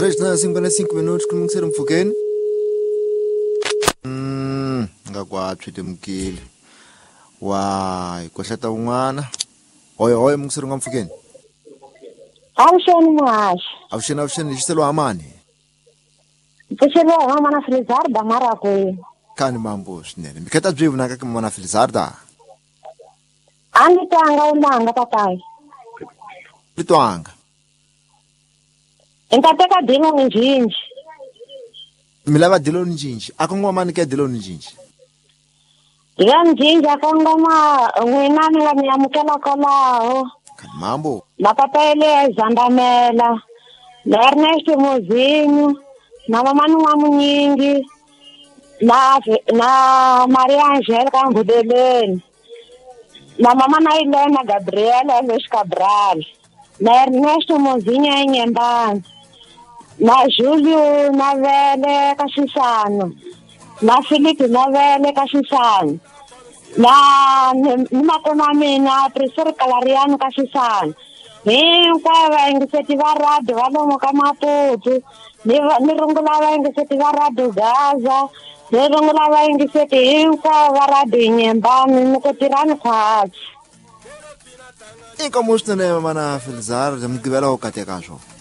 3 na 55 minutos kung ser Mfokeng. Ngakwathi temkile. Wai, kwahlata un'wana. Hoye mung ser Mfokeng. Awusheni mwashi. Awusheni xiselo amani. Xiselo amana Felizarda mara kwe. Kani mambo swinene. Miketa byivu naka ka mwana Felizarda. Ani tanga ulanga papai. Litwanga. Entateka dilo njinji. Milava dilo njinji. Akongomani ke dilo njinji. Ya njinji akongoma wenani wa miyamukela kolao. Kani mambo. Na papele Zandamela. Na Ernest Muzinho. Na mamanu wa Munyingi. Na Maria Angélica Ngudeleni. Na mama na Helena Gabriela Luiz Cabral. Na Ernesto Mozinha Inhembane. Na Júlio Navele Caxixano. Na Felipe Navele Caxixano. Na Nimakona mina Priscila Calariano Caxixano. Hinkwavo ingisetiva radio valomu ka Maputo. Ni rungulava ingisetiva radio Gaza. Ni rungulava ingiseti hinkwavo radio Inhembane ni ku tirhani khwatsi. Inka musnene mana Felizarda mgivela ukateka swo.